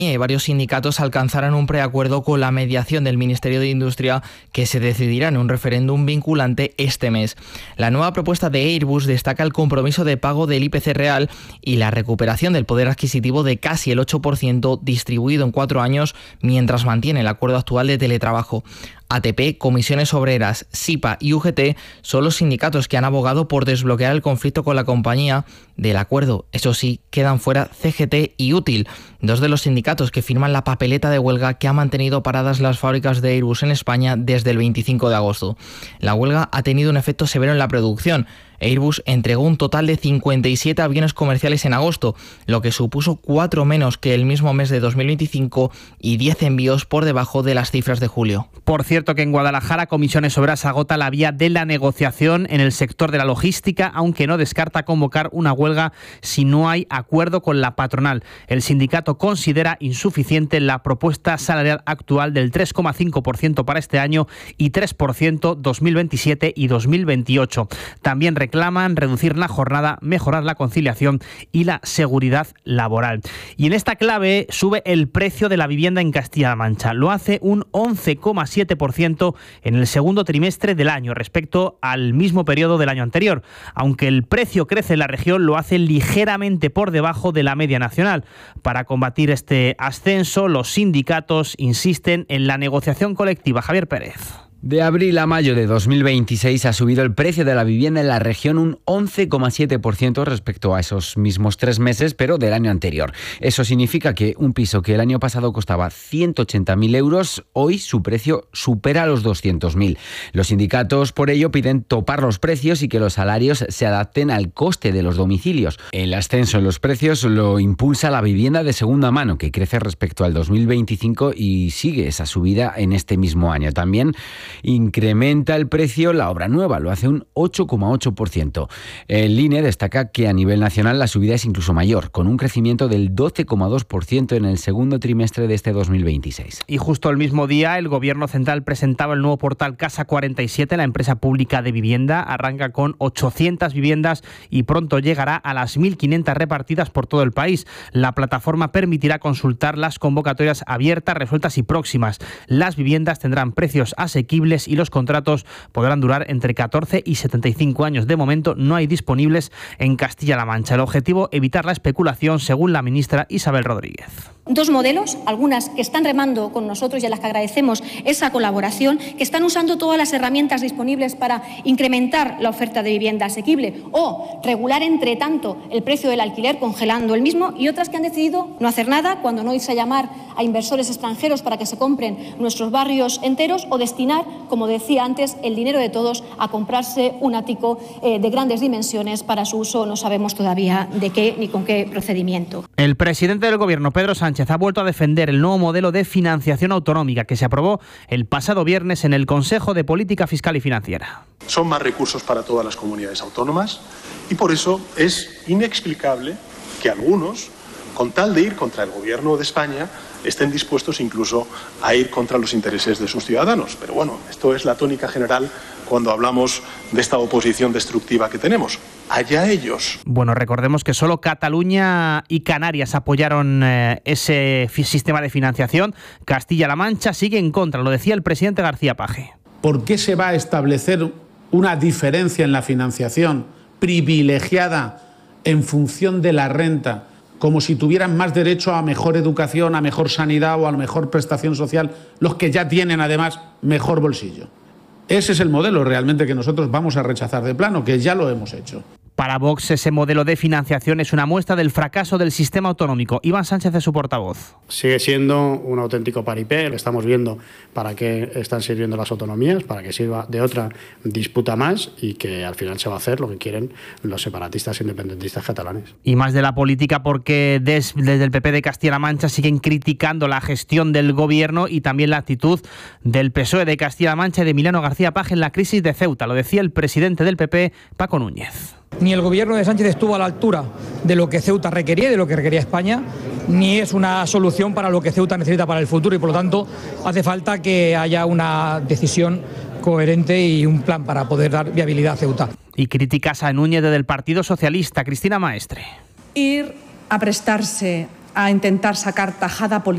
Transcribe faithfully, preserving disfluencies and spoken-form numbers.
y varios sindicatos alcanzarán un preacuerdo con la mediación del Ministerio de Industria que se decidirá en un referéndum vinculante este mes. La nueva propuesta de Airbus destaca el compromiso de pago del I P C real y la recuperación del poder adquisitivo de casi el ocho por ciento distribuido en cuatro años mientras mantiene el acuerdo actual de teletrabajo. A T P, Comisiones Obreras, SIPA y U G T son los sindicatos que han abogado por desbloquear el conflicto con la compañía. Del acuerdo, eso sí, quedan fuera C G T y Útil, dos de los sindicatos que firman la papeleta de huelga que ha mantenido paradas las fábricas de Airbus en España desde el veinticinco de agosto. La huelga ha tenido un efecto severo en la producción. Airbus entregó un total de cincuenta y siete aviones comerciales en agosto, lo que supuso cuatro menos que el mismo mes de dos mil veinticinco y diez envíos por debajo de las cifras de julio. Por cierto que en Guadalajara Comisiones Obreras agota la vía de la negociación en el sector de la logística, aunque no descarta convocar una huelga si no hay acuerdo con la patronal. El sindicato considera insuficiente la propuesta salarial actual del tres coma cinco por ciento para este año y tres por ciento dos mil veintisiete y dos mil veintiocho. También reclaman reducir la jornada, mejorar la conciliación y la seguridad laboral. Y en esta clave sube el precio de la vivienda en Castilla-La Mancha. Lo hace un once coma siete por ciento en el segundo trimestre del año respecto al mismo periodo del año anterior. Aunque el precio crece en la región, lo hace ligeramente por debajo de la media nacional. Para combatir este ascenso, los sindicatos insisten en la negociación colectiva. Javier Pérez. De abril a mayo de dos mil veintiséis ha subido el precio de la vivienda en la región un once coma siete por ciento respecto a esos mismos tres meses, pero del año anterior. Eso significa que un piso que el año pasado costaba ciento ochenta mil euros, hoy su precio supera los doscientos mil. Los sindicatos, por ello, piden topar los precios y que los salarios se adapten al coste de los domicilios. El ascenso en los precios lo impulsa la vivienda de segunda mano, que crece respecto al dos mil veinticinco y sigue esa subida en este mismo año. También incrementa el precio la obra nueva, lo hace un ocho coma ocho por ciento. El I N E destaca que a nivel nacional la subida es incluso mayor, con un crecimiento del doce coma dos por ciento en el segundo trimestre de este dos mil veintiséis. Y justo el mismo día el Gobierno Central presentaba el nuevo portal Casa cuarenta y siete, la empresa pública de vivienda. Arranca con ochocientas viviendas y pronto llegará a las mil quinientas repartidas por todo el país. La plataforma permitirá consultar las convocatorias abiertas, resueltas y próximas. Las viviendas tendrán precios asequibles y los contratos podrán durar entre catorce y setenta y cinco años. De momento no hay disponibles en Castilla-La Mancha. El objetivo, evitar la especulación, según la ministra Isabel Rodríguez. Dos modelos, algunas que están remando con nosotros y a las que agradecemos esa colaboración, que están usando todas las herramientas disponibles para incrementar la oferta de vivienda asequible o regular, entre tanto, el precio del alquiler congelando el mismo, y otras que han decidido no hacer nada, cuando no irse a llamar a inversores extranjeros para que se compren nuestros barrios enteros o destinar, como decía antes, el dinero de todos a comprarse un ático eh, de grandes dimensiones para su uso, no sabemos todavía de qué ni con qué procedimiento. El presidente del Gobierno, Pedro Sánchez, ha vuelto a defender el nuevo modelo de financiación autonómica que se aprobó el pasado viernes en el Consejo de Política Fiscal y Financiera. Son más recursos para todas las comunidades autónomas y por eso es inexplicable que algunos, con tal de ir contra el Gobierno de España, estén dispuestos incluso a ir contra los intereses de sus ciudadanos. Pero bueno, esto es la tónica general cuando hablamos de esta oposición destructiva que tenemos. Allá ellos. Bueno, recordemos que solo Cataluña y Canarias apoyaron eh, ese sistema de financiación. Castilla-La Mancha sigue en contra, lo decía el presidente García Page. ¿Por qué se va a establecer una diferencia en la financiación privilegiada en función de la renta, como si tuvieran más derecho a mejor educación, a mejor sanidad o a mejor prestación social, los que ya tienen además mejor bolsillo? Ese es el modelo realmente que nosotros vamos a rechazar de plano, que ya lo hemos hecho. Para Vox, ese modelo de financiación es una muestra del fracaso del sistema autonómico. Iván Sánchez es su portavoz. Sigue siendo un auténtico paripé. Estamos viendo para qué están sirviendo las autonomías, para que sirva de otra disputa más y que al final se va a hacer lo que quieren los separatistas independentistas catalanes. Y más de la política, porque des, desde el P P de Castilla-La Mancha siguen criticando la gestión del Gobierno y también la actitud del P S O E de Castilla-La Mancha y de Emiliano García Page en la crisis de Ceuta. Lo decía el presidente del P P, Paco Núñez. Ni el Gobierno de Sánchez estuvo a la altura de lo que Ceuta requería y de lo que requería España, ni es una solución para lo que Ceuta necesita para el futuro y, por lo tanto, hace falta que haya una decisión coherente y un plan para poder dar viabilidad a Ceuta. Y críticas a Núñez desde el Partido Socialista. Cristina Maestre. Ir a prestarse a intentar sacar tajada política